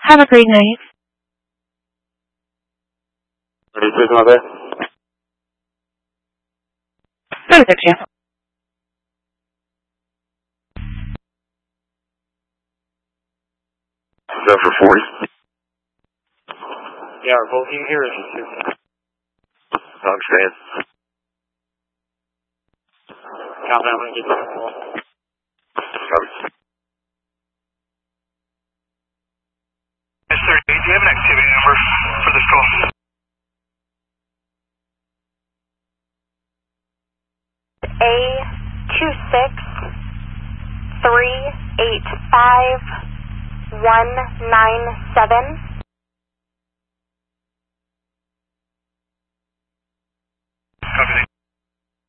Have a great night. 36 my bad. 36, yeah. Is that for 40? Yeah, our whole team here is just 2. I understand. Calvin, I'm going to get this call. Yes, sir. Do you have an activity number for this call? A26385-197.